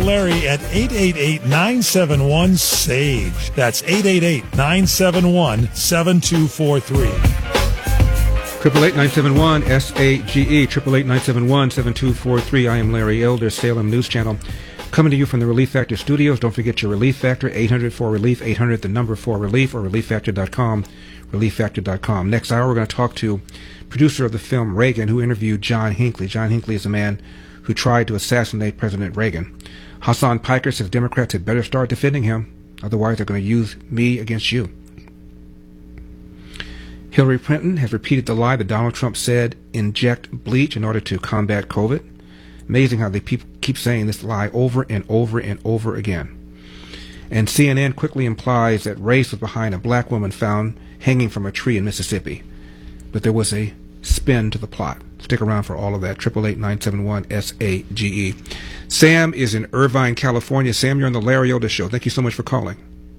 Larry at 888-971-SAGE. That's 888-971-7243. 888-971-SAGE, 888-971-7243. I am Larry Elder, Salem News Channel, coming to you from the Relief Factor studios. Don't forget your Relief Factor, 800-4RELIEF, 800 the number 4RELIEF, or relieffactor.com, relieffactor.com. Next hour, we're going to talk to producer of the film Reagan, who interviewed John Hinckley. John Hinckley is the man who tried to assassinate President Reagan. Hassan Piker says Democrats had better start defending him, otherwise they're going to use me against you. Hillary Clinton has repeated the lie that Donald Trump said inject bleach in order to combat COVID. Amazing how they keep saying this lie over and over and over again. And CNN quickly implies that race was behind a black woman found hanging from a tree in Mississippi. But there was a spin to the plot. Stick around for all of that. 888-971-SAGE. Sam is in Irvine, California. Sam, you're on the Larry Elder Show. Thank you so much for calling.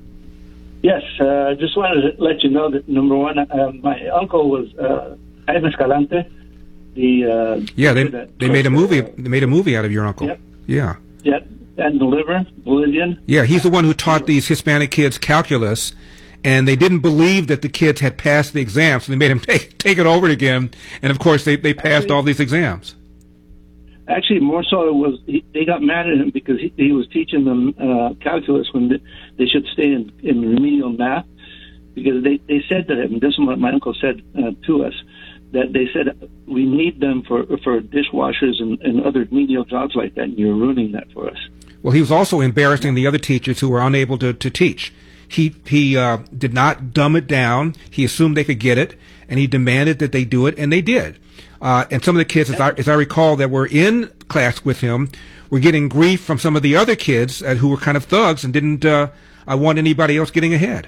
Yes, I just wanted to let you know that, number one, my uncle was Jaime Escalante. They made a movie. They made a movie out of your uncle. Yep. Yeah. Yeah, and the liver, Bolivian. Yeah, he's the one who taught these Hispanic kids calculus, and they didn't believe that the kids had passed the exam, so they made him take it over again. And of course, they passed all these exams. Actually, more so it was they got mad at him because he was teaching them calculus when they should stay in remedial math, because they said to him, this is what my uncle said to us, that they said we need them for dishwashers and other menial jobs like that, and you're ruining that for us. Well, he was also embarrassing the other teachers who were unable to teach. He did not dumb it down. He assumed they could get it, and he demanded that they do it, and they did. And some of the kids, as I recall, that were in class with him, were getting grief from some of the other kids who were kind of thugs and didn't want anybody else getting ahead.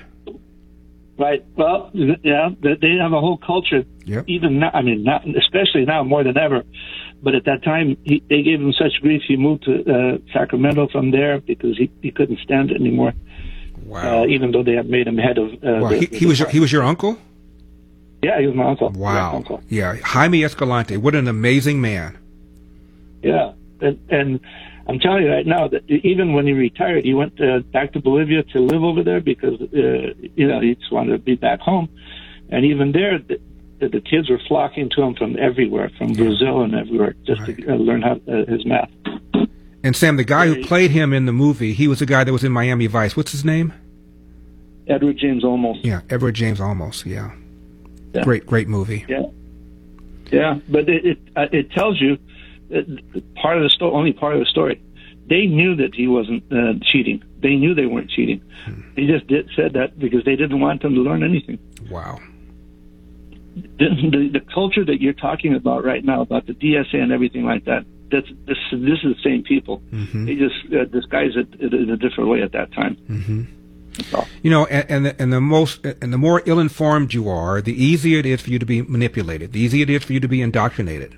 Right. Well, yeah, they have a whole culture. Yep. Even now, I mean, not, especially now more than ever. But at that time, they gave him such grief. He moved to Sacramento from there because he couldn't stand it anymore. Wow. Even though they had made him head of. Wow. He was your uncle? Yeah, he was my uncle. Wow. Uncle. Yeah, Jaime Escalante. What an amazing man. Yeah, and I'm telling you right now that even when he retired, he went back to Bolivia to live over there because he just wanted to be back home. And even there, the kids were flocking to him from everywhere, from Brazil and everywhere, just to learn how his math. And Sam, the guy who played him in the movie, he was the guy that was in Miami Vice. What's his name? Edward James Olmos. Yeah, Edward James Olmos. Yeah. Great movie. Yeah, but it tells you part of the story. Only part of the story. They knew that he wasn't cheating. They knew they weren't cheating. They just said that because they didn't want them to learn anything. Wow. The culture that you're talking about right now, about the DSA and everything like that, this is the same people. Mm-hmm. They just disguise it in a different way at that time. Mm-hmm. You know, and the more ill-informed you are, the easier it is for you to be manipulated. The easier it is for you to be indoctrinated.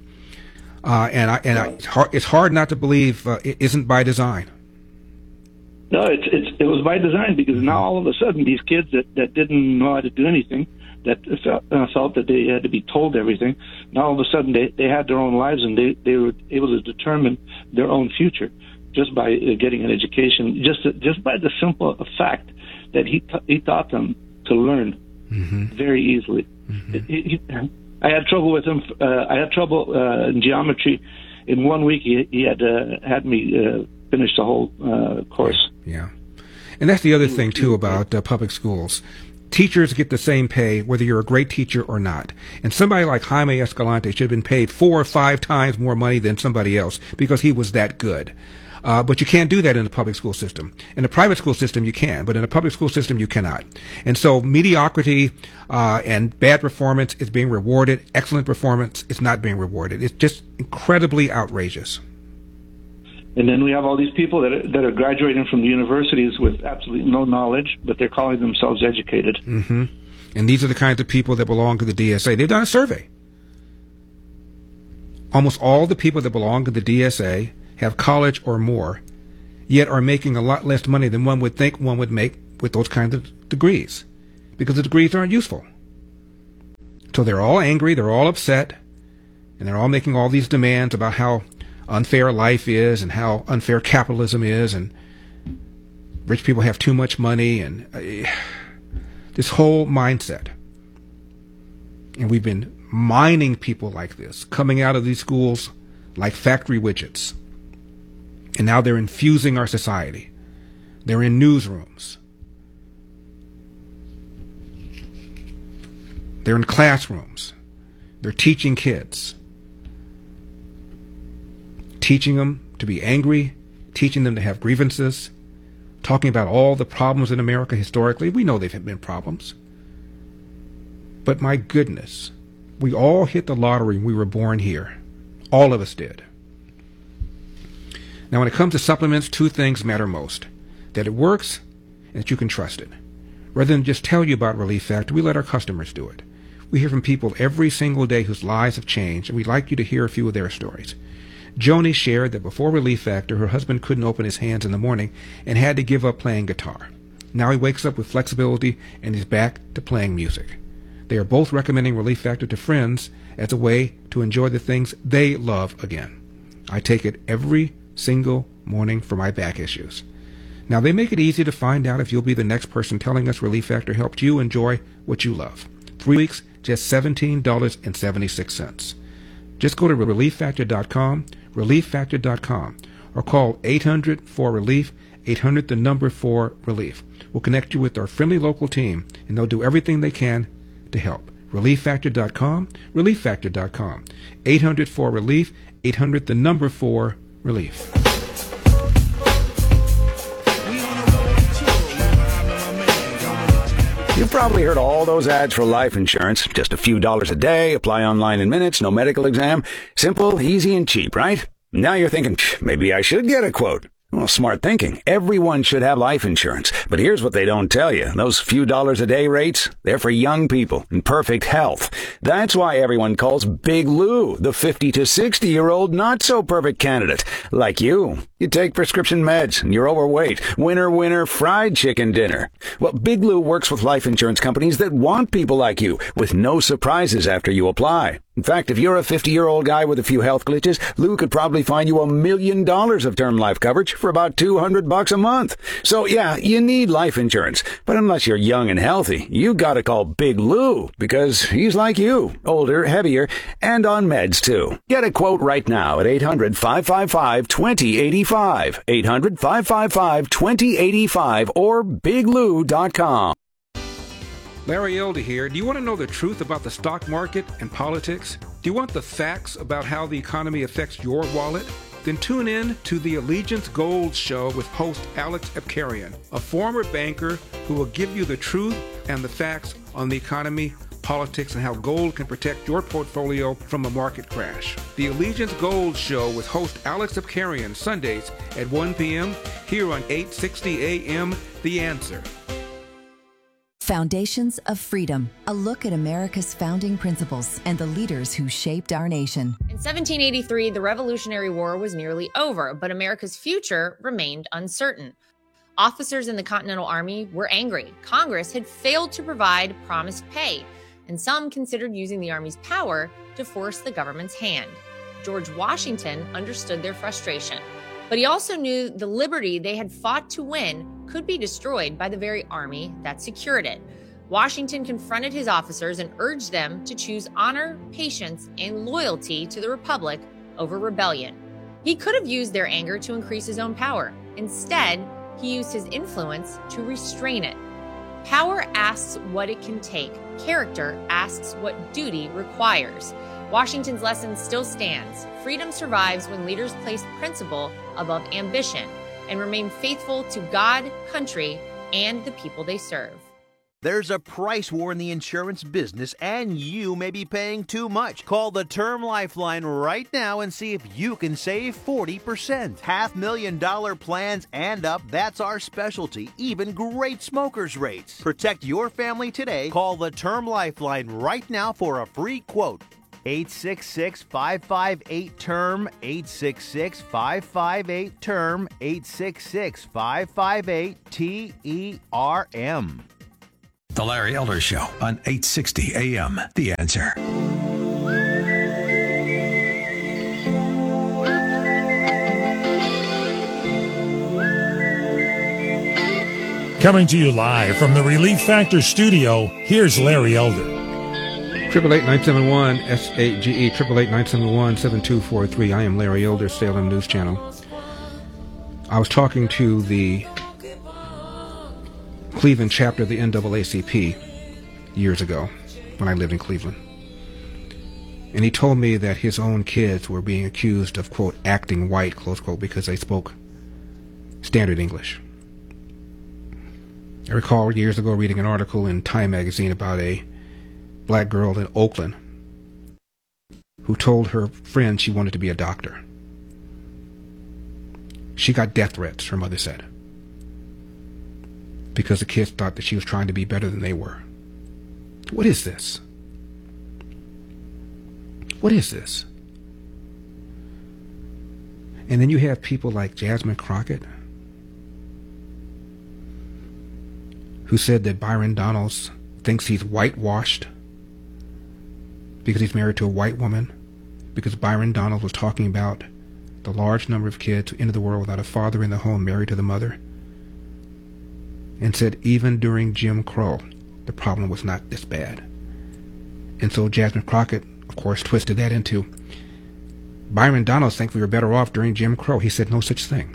It's hard not to believe it isn't by design. No, it was by design, because now all of a sudden these kids that didn't know how to do anything, that felt that they had to be told everything, now all of a sudden they had their own lives, and they were able to determine their own future just by getting an education, just by the simple fact that he taught them to learn very easily. Mm-hmm. I had trouble with him. I had trouble in geometry. In 1 week, he had me finish the whole course. Yeah, and that's the other thing too about public schools. Teachers get the same pay whether you're a great teacher or not. And somebody like Jaime Escalante should have been paid 4 or 5 times more money than somebody else because he was that good. But you can't do that in the public school system. In the private school system, you can, but in the public school system, you cannot. And so mediocrity and bad performance is being rewarded. Excellent performance is not being rewarded. It's just incredibly outrageous. And then we have all these people that are graduating from the universities with absolutely no knowledge, but they're calling themselves educated. Mm-hmm. And these are the kinds of people that belong to the DSA. They've done a survey. Almost all the people that belong to the DSA have college or more, yet are making a lot less money than one would think one would make with those kinds of degrees, because the degrees aren't useful. So they're all angry, they're all upset, and they're all making all these demands about how unfair life is and how unfair capitalism is, and rich people have too much money, and this whole mindset. And we've been mining people like this, coming out of these schools like factory widgets. And now they're infusing our society. They're in newsrooms. They're in classrooms. They're teaching kids. Teaching them to be angry, teaching them to have grievances, talking about all the problems in America historically. We know they've been problems. But my goodness, we all hit the lottery when we were born here. All of us did. Now, when it comes to supplements, two things matter most: that it works and that you can trust it. Rather than just tell you about Relief Factor, we let our customers do it. We hear from people every single day whose lives have changed, and we'd like you to hear a few of their stories. Joni shared that before Relief Factor, her husband couldn't open his hands in the morning and had to give up playing guitar. Now he wakes up with flexibility and is back to playing music. They are both recommending Relief Factor to friends as a way to enjoy the things they love again. I take it every single morning for my back issues. Now, they make it easy to find out if you'll be the next person telling us Relief Factor helped you enjoy what you love. 3 weeks, just $17.76. Just go to ReliefFactor.com, ReliefFactor.com, or call 800-4RELIEF, 800 the number 4-RELIEF. We'll connect you with our friendly local team, and they'll do everything they can to help. ReliefFactor.com, ReliefFactor.com, 800-4RELIEF, 800 the number 4-RELIEF. You've probably heard all those ads for life insurance. Just a few dollars a day, apply online in minutes, no medical exam. Simple, easy, and cheap, right? Now you're thinking, maybe I should get a quote. Well, smart thinking. Everyone should have life insurance. But here's what they don't tell you. Those few dollars a day rates, they're for young people in perfect health. That's why everyone calls Big Lou the 50 to 60-year-old not-so-perfect candidate. Like you. You take prescription meds and you're overweight. Winner, fried chicken dinner. Well, Big Lou works with life insurance companies that want people like you with no surprises after you apply. In fact, if you're a 50-year-old guy with a few health glitches, Lou could probably find you $1 million of term life coverage for about $200 a month. So yeah, you need life insurance. But unless you're young and healthy, you gotta call Big Lou because he's like you, older, heavier, and on meds too. Get a quote right now at 800-555-2085. 800-555-2085 or biglou.com. Larry Elder here. Do you want to know the truth about the stock market and politics? Do you want the facts about how the economy affects your wallet? Then tune in to the Allegiance Gold Show with host Alex Epkarian, a former banker who will give you the truth and the facts on the economy, politics, and how gold can protect your portfolio from a market crash. The Allegiance Gold Show with host Alex Epkarian, Sundays at 1 p.m. here on 860 AM, The Answer. Foundations of Freedom, a look at America's founding principles and the leaders who shaped our nation. In 1783, the Revolutionary War was nearly over, but America's future remained uncertain. Officers in the Continental Army were angry. Congress had failed to provide promised pay, and some considered using the Army's power to force the government's hand. George Washington understood their frustration, but he also knew the liberty they had fought to win could be destroyed by the very army that secured it. Washington confronted his officers and urged them to choose honor, patience, and loyalty to the Republic over rebellion. He could have used their anger to increase his own power. Instead, he used his influence to restrain it. Power asks what it can take. Character asks what duty requires. Washington's lesson still stands. Freedom survives when leaders place principle above ambition and remain faithful to God, country, and the people they serve. There's a price war in the insurance business, and you may be paying too much. Call the Term Lifeline right now and see if you can save 40%. $500,000 plans and up, that's our specialty. Even great smokers' rates. Protect your family today. Call the Term Lifeline right now for a free quote. 866-558-TERM, 866-558-TERM, 866-558-TERM. The Larry Elder Show on 860 AM. The Answer. Coming to you live from the Relief Factor studio, here's Larry Elder. 888-971-SAGE, 888-971-7243. I am Larry Elder, Salem News Channel. I was talking to the Cleveland chapter of the NAACP years ago when I lived in Cleveland. And he told me that his own kids were being accused of, quote, acting white, close quote, because they spoke standard English. I recall years ago reading an article in Time magazine about a black girl in Oakland who told her friend she wanted to be a doctor. She got death threats, her mother said, because the kids thought that she was trying to be better than they were. What is this? What is this? And then you have people like Jasmine Crockett, who said that Byron Donalds thinks he's whitewashed because he's married to a white woman, because Byron Donalds was talking about the large number of kids who entered the world without a father in the home, married to the mother, and said even during Jim Crow, the problem was not this bad. And so Jasmine Crockett, of course, twisted that into Byron Donalds thinks we were better off during Jim Crow. He said no such thing.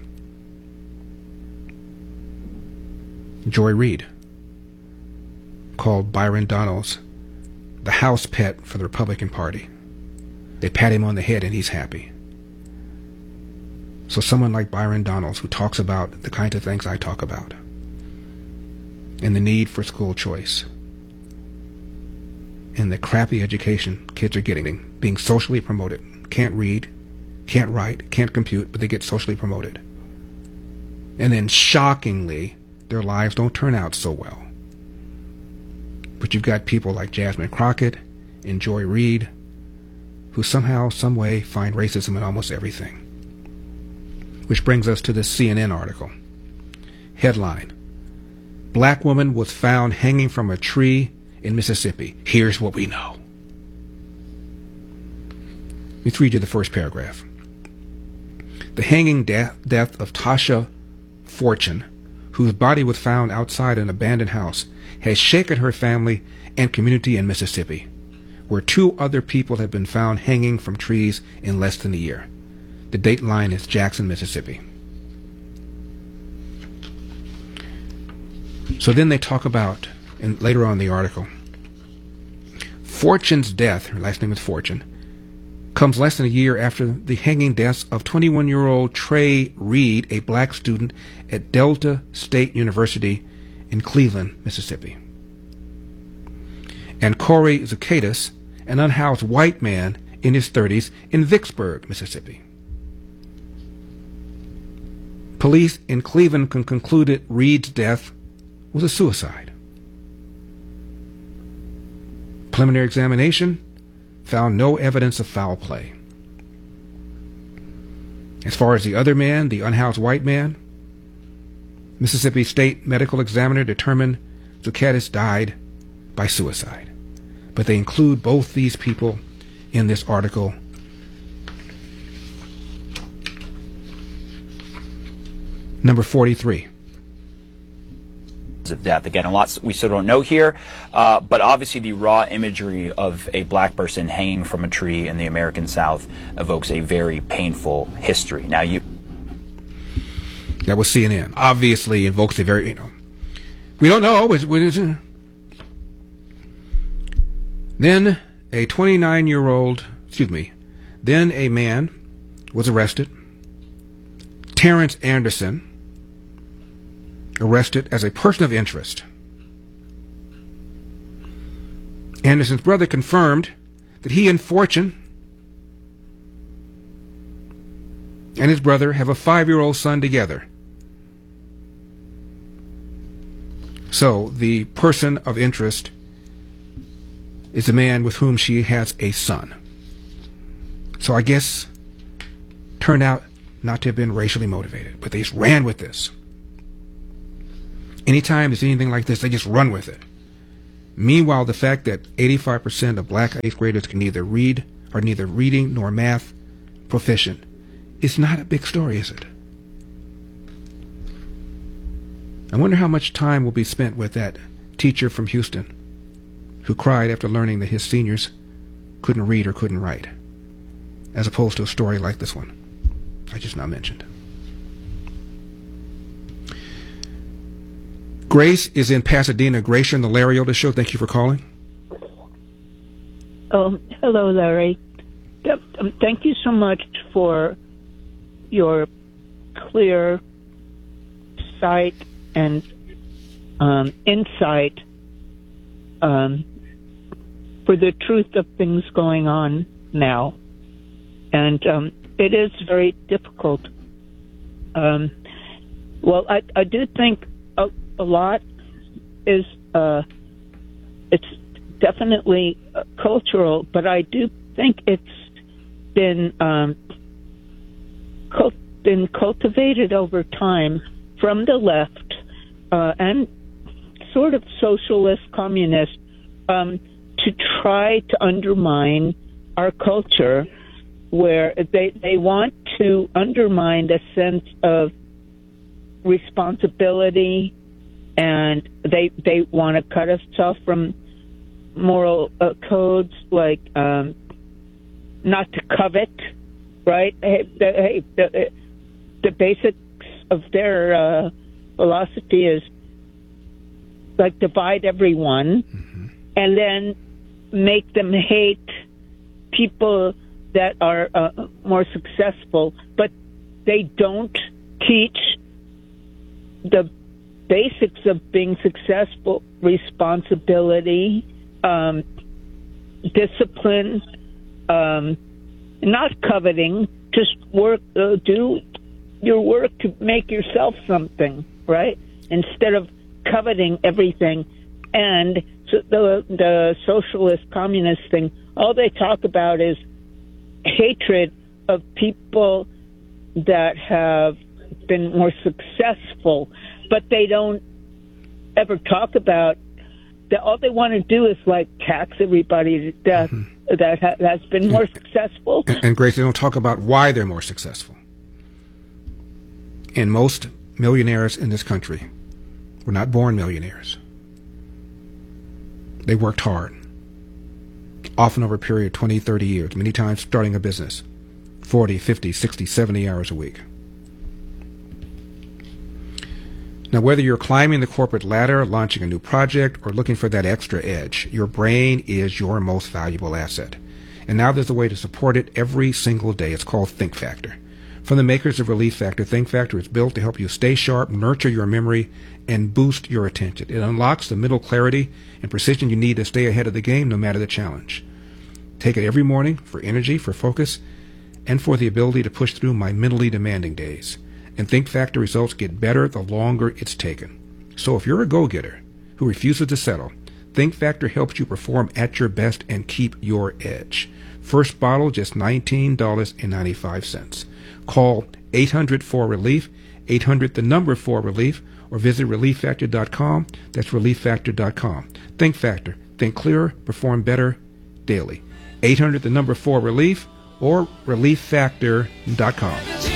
Joy Reid called Byron Donalds the house pet for the Republican Party. They pat him on the head and he's happy. So someone like Byron Donalds, who talks about the kinds of things I talk about, and the need for school choice, and the crappy education kids are getting, being socially promoted, can't read, can't write, can't compute, but they get socially promoted. And then shockingly, their lives don't turn out so well. But you've got people like Jasmine Crockett and Joy Reid who somehow, some way find racism in almost everything. Which brings us to this CNN article. Headline: Black woman was found hanging from a tree in Mississippi. Here's what we know. Let me read you the first paragraph. The hanging death of Tasha Fortune, whose body was found outside an abandoned house, has shaken her family and community in Mississippi, where 2 other people have been found hanging from trees in less than a year. The date line is Jackson, Mississippi. So then they talk about, and later on in the article, Fortune's death, her last name is Fortune, comes less than a year after the hanging deaths of 21-year-old Trey Reed, a black student at Delta State University in Cleveland, Mississippi, and Corey Zacchaeus, an unhoused white man in his 30s in Vicksburg, Mississippi. Police in Cleveland concluded Reed's death was a suicide. Preliminary examination found no evidence of foul play. As far as the other man, the unhoused white man, Mississippi State Medical Examiner determined Zacchaeus died by suicide. But they include both these people in this article. Number 43. Of death. Again, a lot we still don't know here, but obviously the raw imagery of a black person hanging from a tree in the American South evokes a very painful history. Now, that was CNN. Obviously invokes a very, we don't know. Then a 29-year-old, then a man was arrested. Terrence Anderson, arrested as a person of interest. Anderson's brother confirmed that he and Fortune and his brother have a 5-year-old son together. So the person of interest is a man with whom she has a son. So I guess turned out not to have been racially motivated, but they just ran with this. Anytime there's anything like this, they just run with it. Meanwhile, the fact that 85% of black 8th graders can neither read or neither reading nor math proficient is not a big story, is it? I wonder how much time will be spent with that teacher from Houston who cried after learning that his seniors couldn't read or couldn't write, as opposed to a story like this one I just now mentioned. Grace is in Pasadena. Grace, you're on the Larry Elder Show. Thank you for calling. Oh, hello, Larry. Thank you so much for your clear sight and insight for the truth of things going on now. And it is very difficult. Well, I do think a lot is it's definitely cultural, but I do think it's been cultivated over time from the left and sort of socialist, communist, to try to undermine our culture, where they want to undermine the sense of responsibility, and they want to cut us off from moral codes like not to covet, right? The basics of their philosophy is like divide everyone, and then make them hate people that are more successful, but they don't teach the basics of being successful: responsibility, discipline, not coveting, just work, do your work to make yourself something, right? Instead of coveting everything. And so the socialist, communist thing, all they talk about is hatred of people that have been more successful, but they don't ever talk about that. All they want to do is like tax everybody to death that has been more successful. And Grace, they don't talk about why they're more successful. And most millionaires in this country were not born millionaires. They worked hard, often over a period of 20, 30 years, many times starting a business, 40, 50, 60, 70 hours a week. Now, whether you're climbing the corporate ladder, launching a new project, or looking for that extra edge, your brain is your most valuable asset. And now there's a way to support it every single day. It's called Think Factor. From the makers of Relief Factor, Think Factor is built to help you stay sharp, nurture your memory, and boost your attention. It unlocks the mental clarity and precision you need to stay ahead of the game no matter the challenge. Take it every morning for energy, for focus, and for the ability to push through my mentally demanding days. And Think Factor results get better the longer it's taken. So if you're a go-getter who refuses to settle, Think Factor helps you perform at your best and keep your edge. First bottle, just $19.95. Call 800-4RELIEF, 800-4RELIEF, or visit ReliefFactor.com. That's ReliefFactor.com. Think Factor. Think clearer, perform better daily. 800-4RELIEF or ReliefFactor.com.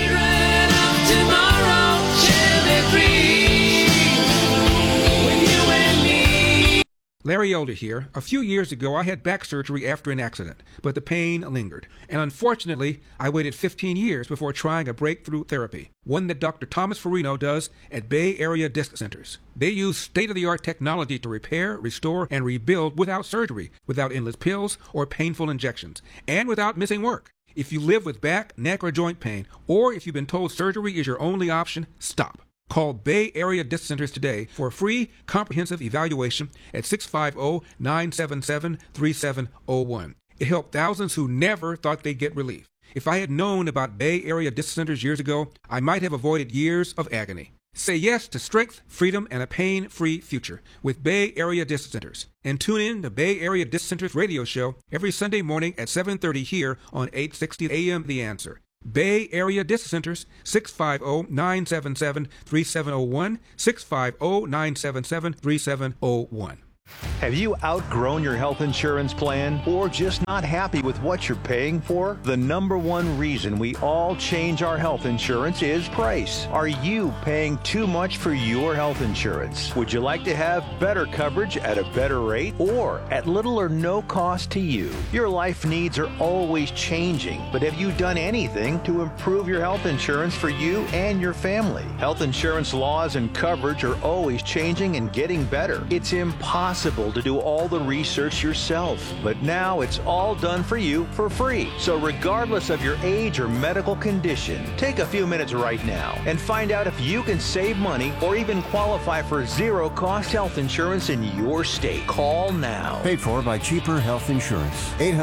Larry Elder here. A few years ago, I had back surgery after an accident, but the pain lingered. And unfortunately, I waited 15 years before trying a breakthrough therapy, one that Dr. Thomas Farino does at Bay Area Disc Centers. They use state-of-the-art technology to repair, restore, and rebuild without surgery, without endless pills or painful injections, and without missing work. If you live with back, neck, or joint pain, or if you've been told surgery is your only option, stop. Call Bay Area Disc Centers today for a free comprehensive evaluation at 650-977-3701. It helped thousands who never thought they'd get relief. If I had known about Bay Area Disc Centers years ago, I might have avoided years of agony. Say yes to strength, freedom, and a pain-free future with Bay Area Disc Centers. And tune in to Bay Area Disc Centers radio show every Sunday morning at 7:30 here on 860 AM The Answer. Bay Area Disc Centers, 650-977-3701, 650-977-3701. Have you outgrown your health insurance plan or just not happy with what you're paying for? The number one reason we all change our health insurance is price. Are you paying too much for your health insurance? Would you like to have better coverage at a better rate or at little or no cost to you? Your life needs are always changing, but have you done anything to improve your health insurance for you and your family? Health insurance laws and coverage are always changing and getting better. It's impossible to do all the research yourself, but now it's all done for you for free. So regardless of your age or medical condition, take a few minutes right now and find out if you can save money or even qualify for zero-cost health insurance in your state. Call now. Paid for by Cheaper Health Insurance.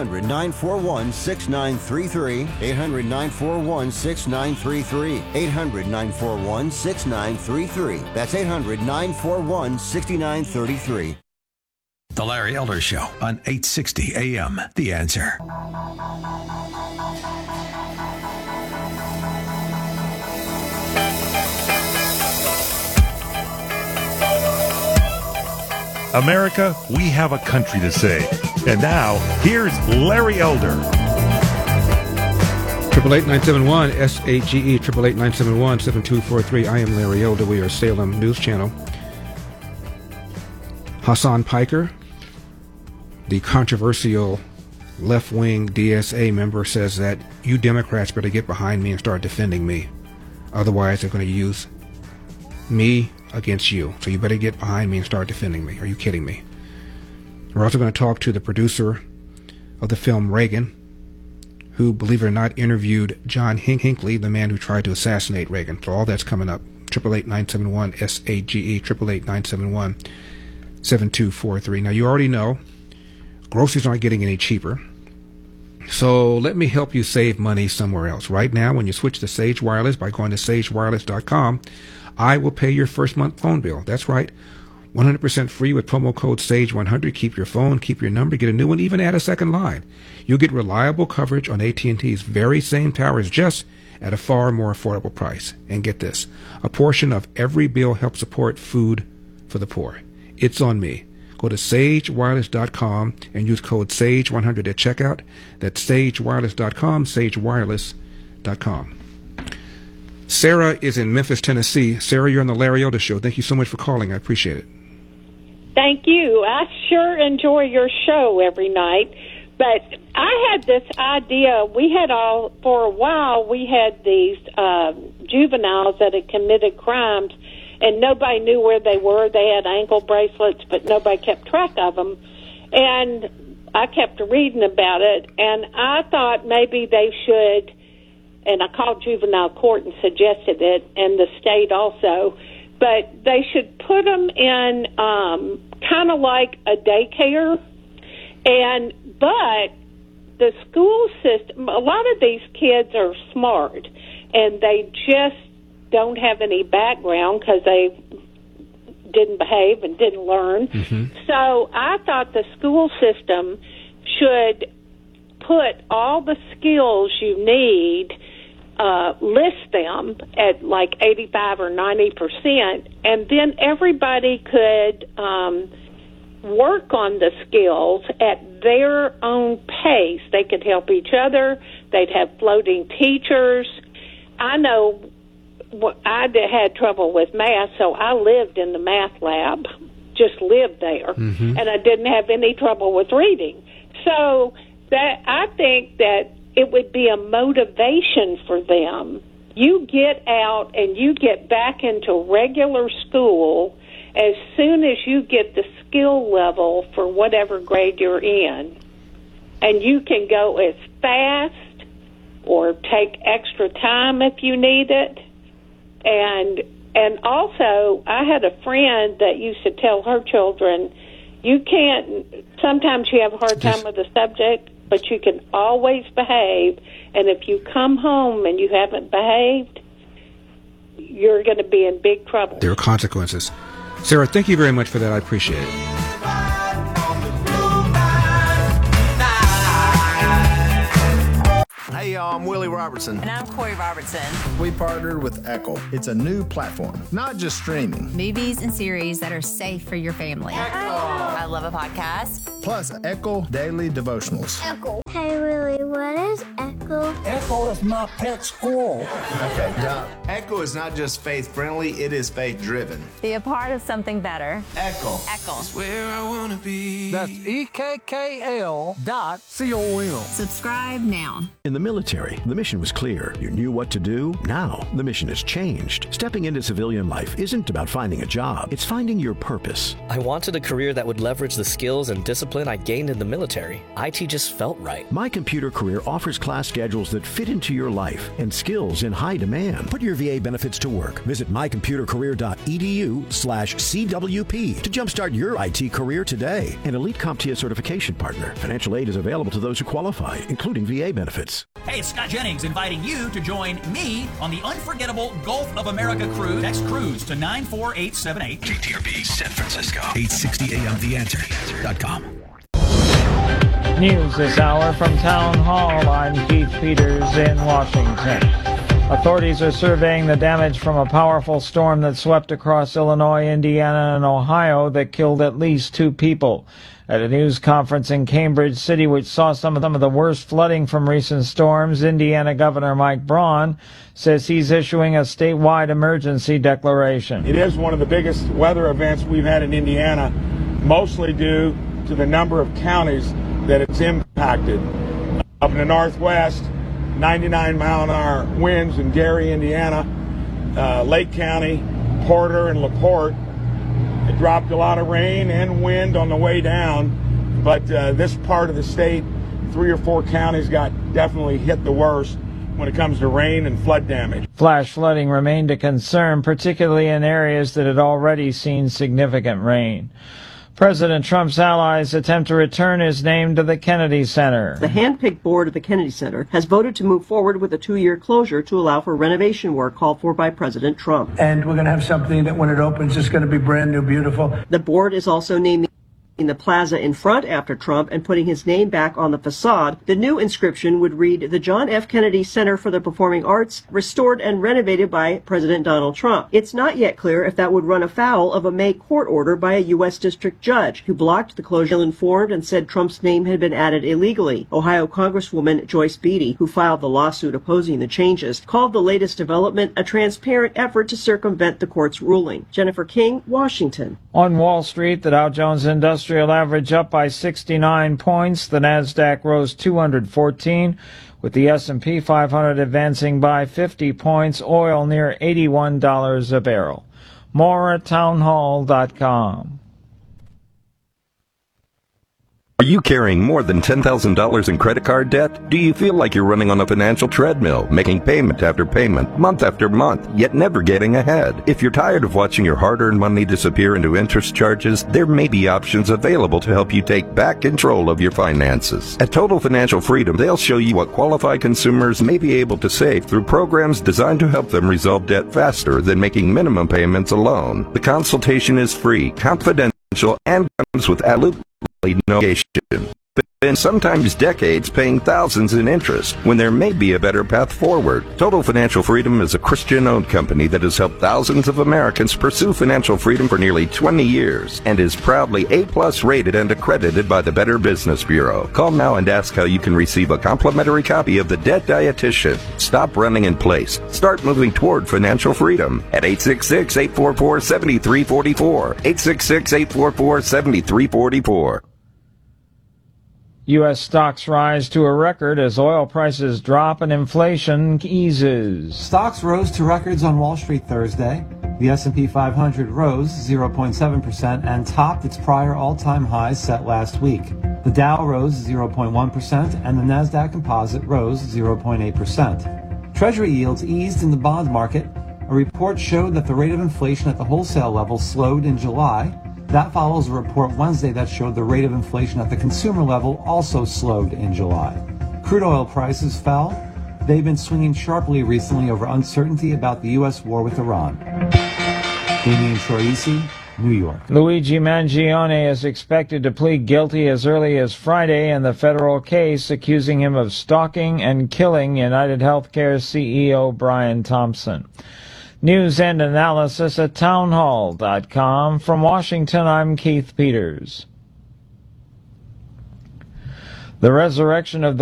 800-941-6933. 800-941-6933. 800-941-6933. That's 800-941-6933. The Larry Elder Show on 860 AM. The Answer. America, we have a country to save. And now, here's Larry Elder. 888-971-SAGE, 888-971-7243. I am Larry Elder. We are Salem News Channel. Hassan Piker, the controversial left-wing DSA member, says that you Democrats better get behind me and start defending me. Otherwise, they're going to use me against you. So you better get behind me and start defending me. Are you kidding me? We're also going to talk to the producer of the film Reagan, who, believe it or not, interviewed John Hinckley, the man who tried to assassinate Reagan. So all that's coming up. 888-971-SAGE, 888-971-7243. Now, you already know groceries aren't getting any cheaper. So let me help you save money somewhere else. Right now, when you switch to Sage Wireless by going to sagewireless.com, I will pay your first month phone bill. That's right. 100% free with promo code SAGE100. Keep your phone, keep your number, get a new one, even add a second line. You'll get reliable coverage on AT&T's very same towers, just at a far more affordable price. And get this, a portion of every bill helps support food for the poor. It's on me. Go to sagewireless.com and use code SAGE100 at checkout. That's sagewireless.com, sagewireless.com. Sarah is in Memphis, Tennessee. Sarah, you're on the Larry Elder Show. Thank you so much for calling. I appreciate it. Thank you. I sure enjoy your show every night. But I had this idea. For a while, we had these juveniles that had committed crimes, and nobody knew where they were. They had ankle bracelets, but nobody kept track of them. And I kept reading about it, and I thought maybe they should, and I called juvenile court and suggested it, and the state also, but they should put them in kind of like a daycare. But the school system, a lot of these kids are smart, and they just don't have any background because they didn't behave and didn't learn. Mm-hmm. So I thought the school system should put all the skills you need, list them at like 85 or 90%, and then everybody could work on the skills at their own pace. They could help each other. They'd have floating teachers. I know I had trouble with math, so I lived in the math lab, just lived there, mm-hmm. and I didn't have any trouble with reading. So that I think that it would be a motivation for them. You get out and you get back into regular school as soon as you get the skill level for whatever grade you're in. And you can go as fast or take extra time if you need it. And also, I had a friend that used to tell her children, sometimes you have a hard time with the subject, but you can always behave. And if you come home and you haven't behaved, you're going to be in big trouble. There are consequences. Sarah, thank you very much for that. I appreciate it. Hey, y'all, I'm Willie Robertson. And I'm Corey Robertson. We partnered with Echo. It's a new platform, not just streaming. Movies and series that are safe for your family. Echo. I love a podcast. Plus, Echo Daily Devotionals. Echo. Hey, Willie, what is Echo? Echo is my pet squirrel. Okay, now, Echo is not just faith-friendly, it is faith-driven. Be a part of something better. Echo. Echo. That's where I want to be. That's EKKL.com. Subscribe now. In the military, the mission was clear. You knew what to do. Now, the mission has changed. Stepping into civilian life isn't about finding a job. It's finding your purpose. I wanted a career that would leverage the skills and discipline I gained in the military. IT just felt right. My Computer Career offers class schedules that fit into your life and skills in high demand. Put your VA benefits to work. Visit mycomputercareer.edu/CWP to jumpstart your IT career today. An elite CompTIA certification partner. Financial aid is available to those who qualify, including VA benefits. Hey, it's Scott Jennings inviting you to join me on the unforgettable Gulf of America cruise. Next cruise to 94878. KTRB San Francisco. 860 AM TheAnswer.com. News this hour from Town Hall. I'm Keith Peters in Washington. Authorities are surveying the damage from a powerful storm that swept across Illinois, Indiana, and Ohio that killed at least 2 people. At a news conference in Cambridge City, which saw some of the worst flooding from recent storms, Indiana Governor Mike Braun says he's issuing a statewide emergency declaration. It is one of the biggest weather events we've had in Indiana, mostly due to the number of counties that it's impacted. Up in the northwest, 99-mile-an-hour winds in Gary, Indiana, Lake County, Porter, and LaPorte. It dropped a lot of rain and wind on the way down, but this part of the state, 3 or 4 counties got definitely hit the worst when it comes to rain and flood damage. Flash flooding remained a concern, particularly in areas that had already seen significant rain. President Trump's allies attempt to return his name to the Kennedy Center. The hand-picked board of the Kennedy Center has voted to move forward with a 2-year closure to allow for renovation work called for by President Trump. And we're going to have something that when it opens is going to be brand new, beautiful. The board is also naming the plaza in front after Trump and putting his name back on the facade. The new inscription would read, "The John F. Kennedy Center for the Performing Arts, restored and renovated by President Donald Trump." It's not yet clear if that would run afoul of a May court order by a U.S. district judge who blocked the closure, informed and said Trump's name had been added illegally. Ohio Congresswoman Joyce Beatty, who filed the lawsuit opposing the changes, called the latest development a transparent effort to circumvent the court's ruling. Jennifer King, Washington. On Wall Street, the Dow Jones Industrial Average up by 69 points. The Nasdaq rose 214, with the S&P 500 advancing by 50 points. Oil near $81 a barrel. More at townhall.com. Are you carrying more than $10,000 in credit card debt? Do you feel like you're running on a financial treadmill, making payment after payment, month after month, yet never getting ahead? If you're tired of watching your hard-earned money disappear into interest charges, there may be options available to help you take back control of your finances. At Total Financial Freedom, they'll show you what qualified consumers may be able to save through programs designed to help them resolve debt faster than making minimum payments alone. The consultation is free, confidential, and comes with absolutely no obligation. Spend sometimes decades paying thousands in interest when there may be a better path forward. Total Financial Freedom is a Christian-owned company that has helped thousands of Americans pursue financial freedom for nearly 20 years and is proudly A+ rated and accredited by the Better Business Bureau. Call now and ask how you can receive a complimentary copy of The Debt Dietitian. Stop running in place. Start moving toward financial freedom at 866-844-7344. 866-844-7344. U.S. stocks rise to a record as oil prices drop and inflation eases. Stocks rose to records on Wall Street Thursday. The S&P 500 rose 0.7% and topped its prior all-time highs set last week. The Dow rose 0.1% and the Nasdaq Composite rose 0.8%. Treasury yields eased in the bond market. A report showed that the rate of inflation at the wholesale level slowed in July. That follows a report Wednesday that showed the rate of inflation at the consumer level also slowed in July. Crude oil prices fell. They've been swinging sharply recently over uncertainty about the U.S. war with Iran. Damian Troisi, New York. Luigi Mangione is expected to plead guilty as early as Friday in the federal case accusing him of stalking and killing United Healthcare CEO Brian Thompson. News and analysis at townhall.com. From Washington, I'm Keith Peters. The resurrection of